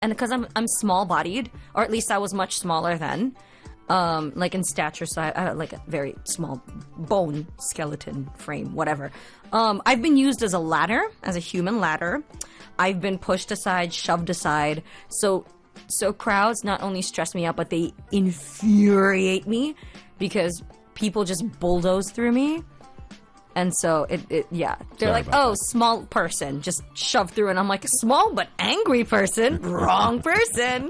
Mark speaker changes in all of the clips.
Speaker 1: and because I'm small bodied, or at least I was much smaller then, like in stature size, like a very small bone skeleton frame, whatever. I've been used as a ladder, as a human ladder. I've been pushed aside, shoved aside. So crowds not only stress me out, but they infuriate me because people just bulldoze through me. And so they're like, oh, small person, just shoved through. And I'm like, small but angry person, wrong person.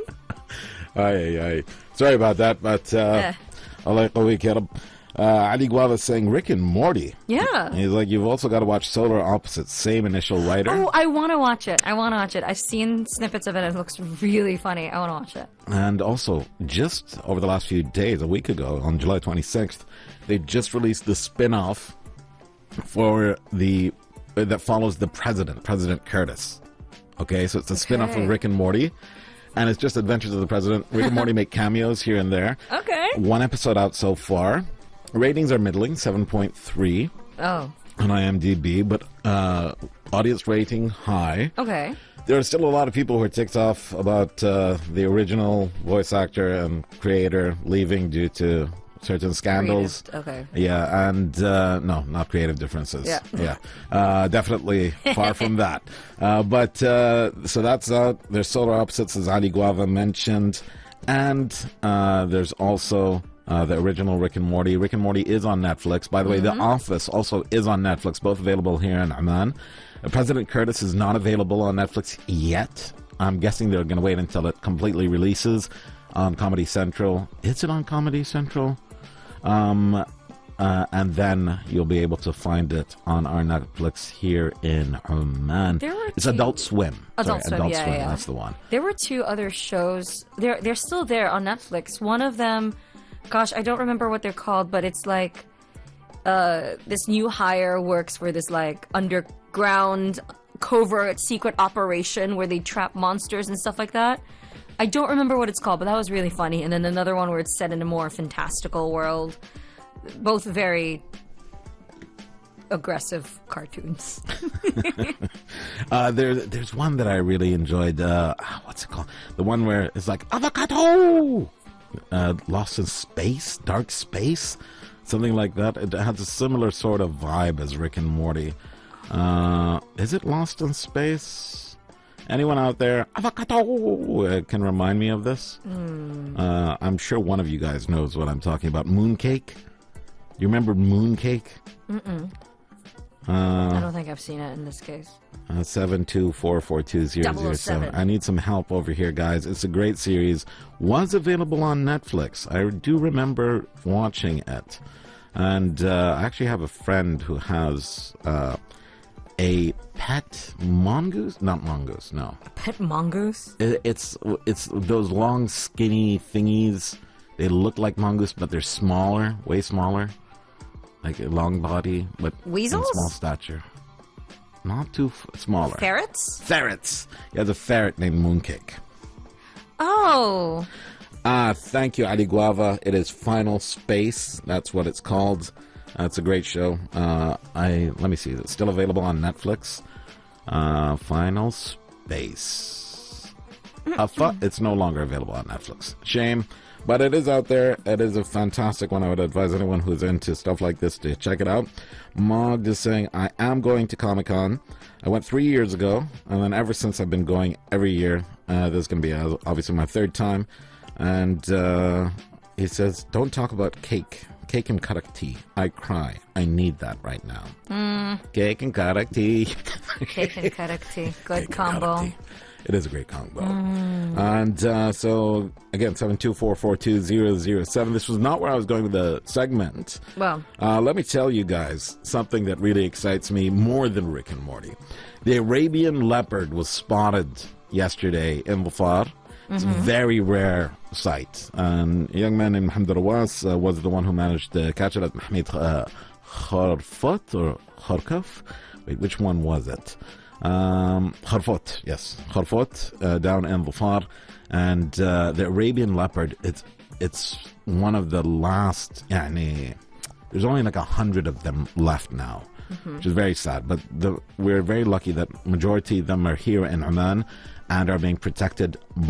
Speaker 2: Aye. Sorry about that, but Allah yaqawik ya Rab. Ali Guava is saying Rick and Morty.
Speaker 1: Yeah.
Speaker 2: He's like, you've also got to watch Solar Opposites, same initial writer.
Speaker 1: Oh, I want to watch it. I've seen snippets of it. It looks really funny. I want to watch it.
Speaker 2: And also, just over the last few days, a week ago, on July 26th, they just released the spin-off for that follows the President Curtis. Okay, so it's a spin-off of Rick and Morty. And it's just Adventures of the President. Rick and Morty make cameos here and there.
Speaker 1: Okay.
Speaker 2: One episode out so far. Ratings are middling, 7.3 on IMDb, but audience rating high.
Speaker 1: Okay.
Speaker 2: There are still a lot of people who are ticked off about the original voice actor and creator leaving due to certain scandals.
Speaker 1: Okay.
Speaker 2: Yeah, and no, not creative differences.
Speaker 1: Yeah.
Speaker 2: Definitely far from that. But so that's out. There's Solar Opposites, as Ali Guava mentioned, and there's also the original Rick and Morty. Rick and Morty is on Netflix. By the way, The Office also is on Netflix, both available here in Oman. President Curtis is not available on Netflix yet. I'm guessing they're going to wait until it completely releases on Comedy Central. Is it on Comedy Central? And then you'll be able to find it on our Netflix here in Oman. It's Adult Swim.
Speaker 1: Adult Swim, yeah.
Speaker 2: That's the one.
Speaker 1: There were two other shows. They're still there on Netflix. One of them, gosh, I don't remember what they're called, but it's like this new hire works for this like underground covert secret operation where they trap monsters and stuff like that. I don't remember what it's called, but that was really funny. And then another one where it's set in a more fantastical world. Both very aggressive cartoons.
Speaker 2: There's one that I really enjoyed. What's it called? The one where it's like avocado, Lost in Space, Dark Space, something like that. It has a similar sort of vibe as Rick and Morty. Is it Lost in Space? Anyone out there, avocado, can remind me of this? I'm sure one of you guys knows what I'm talking about. Mooncake. You remember Mooncake?
Speaker 1: I don't think I've seen it in this case.
Speaker 2: 724420007. I need some help over here, guys. It's a great series. Was available on Netflix. I do remember watching it. And I actually have a friend who has a pet mongoose? Not mongoose, no.
Speaker 1: A pet mongoose?
Speaker 2: It's those long, skinny thingies. They look like mongoose, but they're smaller, way smaller. Like a long body, but
Speaker 1: weasels?
Speaker 2: In small stature. Not too smaller.
Speaker 1: Ferrets?
Speaker 2: Ferrets. He has a ferret named Mooncake.
Speaker 1: Oh.
Speaker 2: Thank you, Ali Guava. It is Final Space. That's what it's called. It's a great show. Let me see. It's still available on Netflix. Final Space. It's no longer available on Netflix. Shame. But it is out there. It is a fantastic one. I would advise anyone who's into stuff like this to check it out. Mogd is saying, I am going to Comic-Con. I went 3 years ago, and then ever since I've been going every year. This is going to be obviously my third time. And he says, don't talk about cake. Cake and karak tea. I cry. I need that right now. Cake and karak tea.
Speaker 1: Cake and karak tea. Good combo.
Speaker 2: It is a great combo. And so, again, 724420007. This was not where I was going with the segment.
Speaker 1: Well,
Speaker 2: let me tell you guys something that really excites me more than Rick and Morty. The Arabian leopard was spotted yesterday in Dhafar. It's a very rare sight. And a young man named Mohamed Rawas was the one who managed to catch it at Mahmoud Kharfot or Kharkov. Wait, which one was it? Kharfot, yes. Kharfot, down in Dhafar. And the Arabian leopard, it's one of the last, there's only like 100 of them left now, which is very sad. But we're very lucky that majority of them are here in Oman. and are being protected